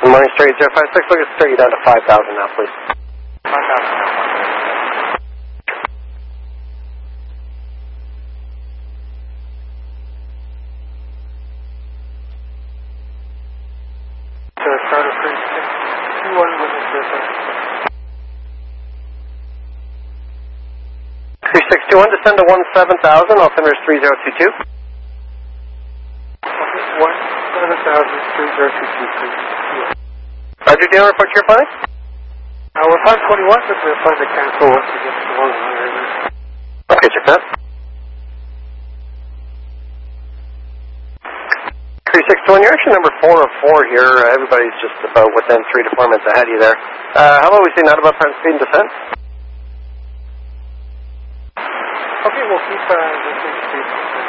Good morning, straight 056. Look at straight you down to 5,000 now, please. 5,000. So start of 3621 with the surface. 3621, descend to 17,000, altimeter is 3022. 17,3022, please. Roger, do you want to report your findings? We're 521, but we're fine to cancel once we get to the long line. Okay, check that. 3621, you're actually number 4 of 4 here. Everybody's just about within 3 to 4 minutes ahead of you there. How about we say not about present speed and descent? Okay, we'll keep the same speed.